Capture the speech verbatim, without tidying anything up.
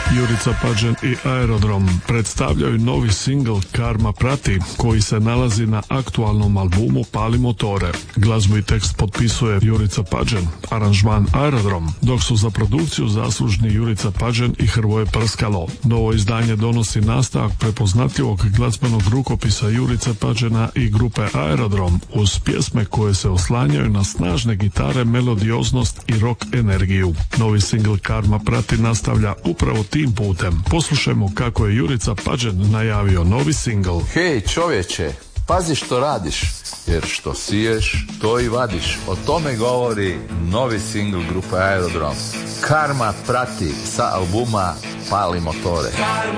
Jurica Padžen i Aerodrom predstavljaju novi singl Karma prati, koji se nalazi na aktualnom albumu Pali motore. Glazbu i tekst potpisuje Jurica Padžen, aranžman Aerodrom, dok su za produkciju zaslužni Jurica Padžen i Hrvoje Prskalo. Novo izdanje donosi nastavak prepoznatljivog glazbenog rukopisa Jurice Padžena i grupe Aerodrom, uz pjesme koje se oslanjaju na snažne gitare, melodioznost i rock energiju. Novi singl Karma prati nastavlja upravo tim putem. Poslušajmo kako je Jurica Padžen najavio novi singl. Hej čovječe, pazi što radiš, jer što siješ, to i vadiš. O tome govori novi singl grupe Aerodrom. Karma prati sa albuma Pali motore.